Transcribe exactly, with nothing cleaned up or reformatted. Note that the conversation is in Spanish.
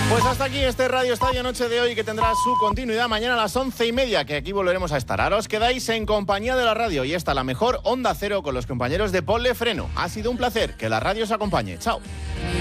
Pues hasta aquí este Radio Estadio Noche de hoy, que tendrá su continuidad mañana a las once y media, que aquí volveremos a estar. Ahora os quedáis en compañía de la radio y esta la mejor Onda Cero con los compañeros de Ponle Freno. Ha sido un placer, que la radio os acompañe. Chao.